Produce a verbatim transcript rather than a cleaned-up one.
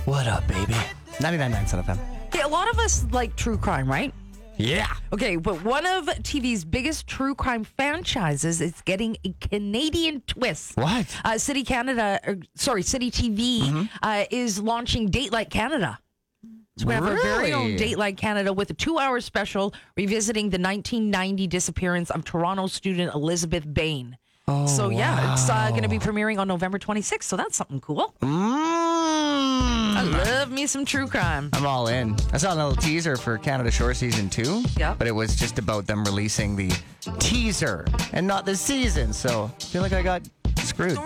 What up, baby? ninety-nine point nine Sun F M. Hey, a lot of us like true crime, right? Yeah. Okay, but one of T V's biggest true crime franchises is getting a Canadian twist. What? Uh, City Canada, or, sorry, City T V Mm-hmm. uh, is launching Date Like Canada. So we have our very own Really? Date Like Canada with a two-hour special revisiting the nineteen ninety disappearance of Toronto student Elizabeth Bain. Oh, so yeah, it's uh, wow. going to be premiering on November twenty-sixth. So that's something cool. I Mm. love me some true crime. I'm all in. I saw a little teaser for Canada Shore Season two. Yeah. But it was just about them releasing the teaser and not the season. So I feel like I got screwed.